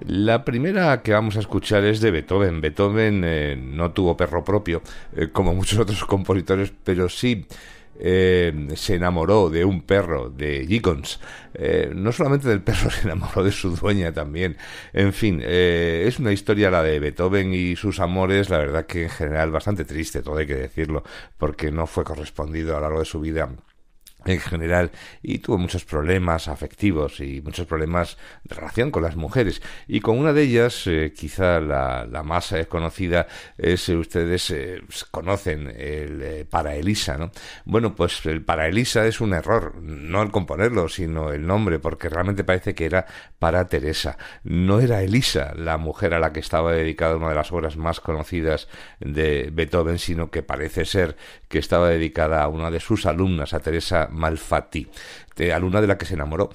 La primera que vamos a escuchar es de Beethoven. Beethoven no tuvo perro propio, como muchos otros compositores, pero sí se enamoró de un perro, de Giggons. No solamente del perro, se enamoró de su dueña también. En fin, es una historia la de Beethoven y sus amores, la verdad que en general bastante triste, todo hay que decirlo, porque no fue correspondido a lo largo de su vida en general, y tuvo muchos problemas afectivos y muchos problemas de relación con las mujeres, y con una de ellas, quizá la más conocida es, ustedes conocen el Para Elisa, ¿no? Bueno, pues el Para Elisa es un error, no el componerlo, sino el nombre, porque realmente parece que era para Teresa. No era Elisa la mujer a la que estaba dedicada una de las obras más conocidas de Beethoven, sino que parece ser que estaba dedicada a una de sus alumnas, a Teresa Malfatti, alumna de la que se enamoró,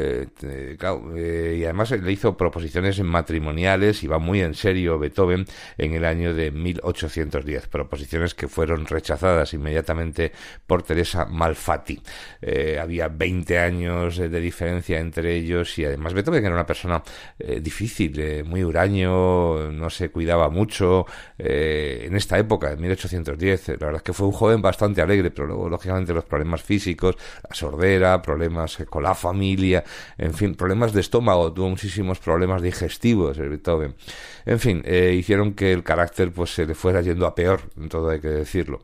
y además le hizo proposiciones matrimoniales, iba muy en serio Beethoven en el año de 1810, proposiciones que fueron rechazadas inmediatamente por Teresa Malfatti. Había 20 años de diferencia entre ellos, y además Beethoven era una persona difícil, muy huraño, no se cuidaba mucho, en esta época, en 1810, la verdad es que fue un joven bastante alegre, pero luego lógicamente los problemas físicos, la sordera, problemas con la familia, en fin, problemas de estómago, tuvo muchísimos problemas digestivos el Beethoven. En fin, hicieron que el carácter pues se le fuera yendo a peor, todo hay que decirlo.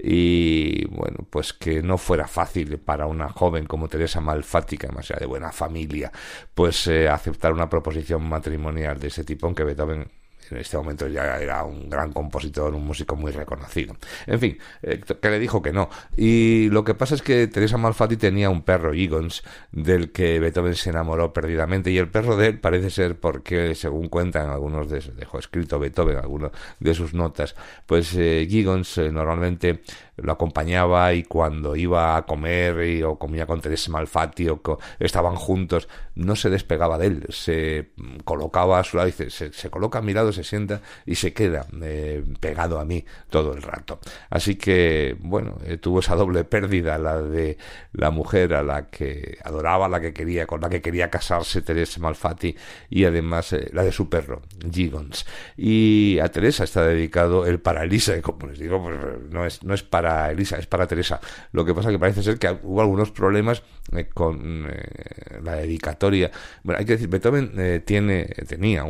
Y bueno, pues que no fuera fácil para una joven como Teresa Malfatti, que además era de buena familia, pues aceptar una proposición matrimonial de ese tipo, aunque Beethoven en este momento ya era un gran compositor, un músico muy reconocido. En fin, que le dijo que no. Y lo que pasa es que Teresa Malfatti tenía un perro, Giggons, del que Beethoven se enamoró perdidamente, y el perro de él parece ser porque, según cuentan algunos dejó escrito Beethoven, algunas de sus notas, pues Giggons normalmente lo acompañaba, y cuando iba a comer o comía con Teresa Malfatti estaban juntos, no se despegaba de él, se colocaba a su lado, se coloca a mi lado, se sienta y se queda pegado a mí todo el rato. Así que, bueno, tuvo esa doble pérdida, la de la mujer a la que adoraba, la que quería, con la que quería casarse Teresa Malfatti, y además la de su perro, Giggons. Y a Teresa está dedicado el Para Elisa, y como les digo, pues no es para Elisa, es para Teresa. Lo que pasa que parece ser que hubo algunos problemas con la dedicatoria. Bueno, hay que decir, Beethoven tenía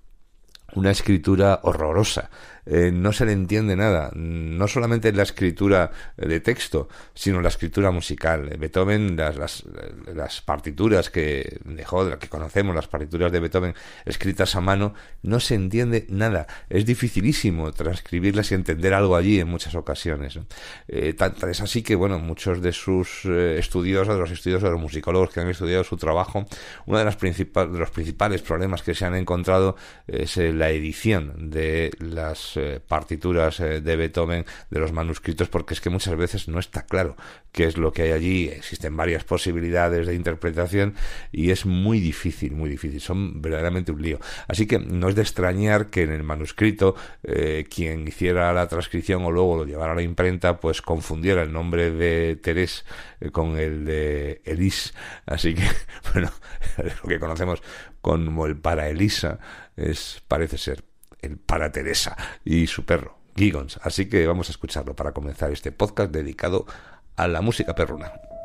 una escritura horrorosa. No se le entiende nada, no solamente la escritura de texto, sino la escritura musical. Beethoven, las partituras que dejó, que conocemos, las partituras de Beethoven escritas a mano, no se entiende nada. Es dificilísimo transcribirlas y entender algo allí en muchas ocasiones. Tal es así que, bueno, muchos de sus estudiosos, de los musicólogos que han estudiado su trabajo, uno de los principales problemas que se han encontrado es la edición de las partituras de Beethoven, de los manuscritos, porque es que muchas veces no está claro qué es lo que hay allí. Existen varias posibilidades de interpretación y es muy difícil, son verdaderamente un lío. Así que no es de extrañar que en el manuscrito quien hiciera la transcripción o luego lo llevara a la imprenta pues confundiera el nombre de Teresa con el de Elise. Así que, bueno, lo que conocemos como el Para Elisa parece ser el Para Teresa y su perro, Giggons. Así que vamos a escucharlo para comenzar este podcast dedicado a la música perruna.